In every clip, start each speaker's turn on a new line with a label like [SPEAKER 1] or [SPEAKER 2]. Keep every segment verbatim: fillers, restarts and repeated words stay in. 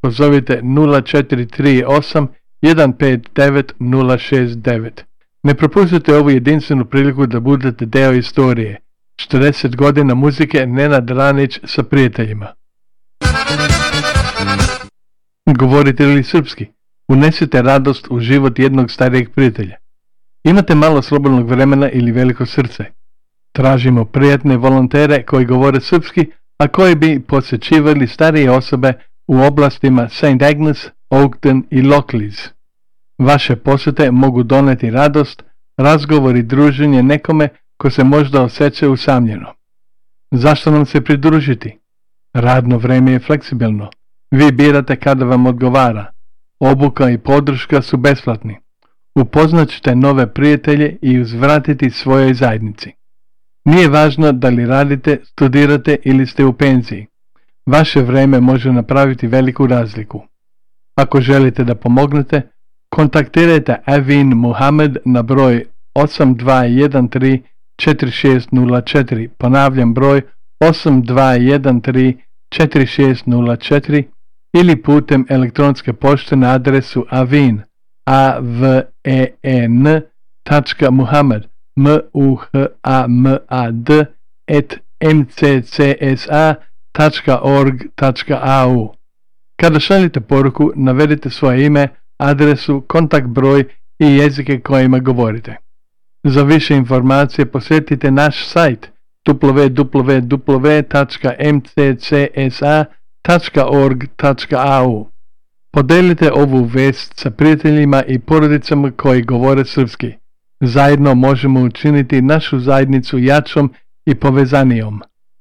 [SPEAKER 1] pozovite nula četiri tri osam jedan pet devet nula šest devet. Ne propustite ovu jedinstvenu priliku da budete deo istorije. četrdeset godina muzike Nenad Ranić sa prijateljima. Govorite li srpski? Unesite radost u život jednog starijeg prijatelja. Imate malo slobodnog vremena ili veliko srce? Tražimo prijatne volontere koji govore srpski, a koji bi posjećivali starije osobe u oblastima Saint Agnes, Oakton i Lockleys. Vaše posjete mogu doneti radost, razgovor i druženje nekome ko se možda osjeća usamljeno. Zašto nam se pridružiti? Radno vrijeme je fleksibilno. Vi birate kada vam odgovara. Obuka i podrška su besplatni. Upoznat ćete nove prijatelje i uzvratiti svojoj zajednici. Nije važno da li radite, studirate ili ste u penziji. Vaše vrijeme može napraviti veliku razliku. Ako želite da pomognete, kontaktirajte Avin Muhamed na broj osam dva jedan tri četiri šest nula četiri. Ponavljam broj osam dva jedan tri četiri šest nula četiri ili putem elektronske pošte na adresu avin a v e n tačka muhamed m u h a m a d et m c c s a tačka org tačka a u. Kada šaljete poruku, navedite svoje ime, adresu, kontakt broj i jezike kojima govorite. Za više informacije posjetite naš sajt w w w tačka m c c s a tačka org tačka a u. Podelite ovu vest sa prijateljima i porodicama koji govore srpski. Zajedno možemo učiniti našu zajednicu jačom i povezanijom.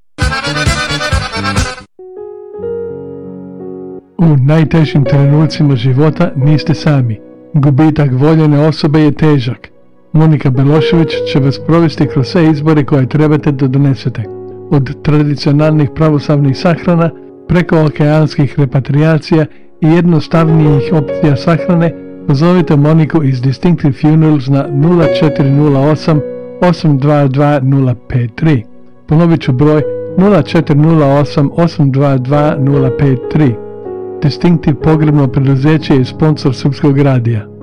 [SPEAKER 1] U najtežim trenucima života niste sami. Gubitak voljene osobe je težak. Monika Belošević će vas provesti kroz sve izbore koje trebate da donesete. Od tradicionalnih pravoslavnih sahrana, preko okeanskih repatriacija i jednostavnijih opcija sahrane, pozovite Moniku iz Distinctive Funerals na nula četiri nula osam osam dva dva nula pet tri. Ponovit ću broj nula četiri nula osam osam dva dva nula pet tri. Distinctive pogrebno preduzeće je sponsor Srpskog radija.